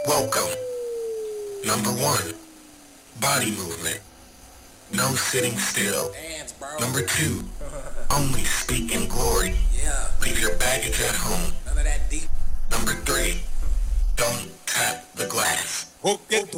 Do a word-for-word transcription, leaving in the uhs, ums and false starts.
Welcome. Number one, body movement. No sitting still. Dance, bro. Number two, only speak in glory. Yeah. Leave your baggage at home. None of that deep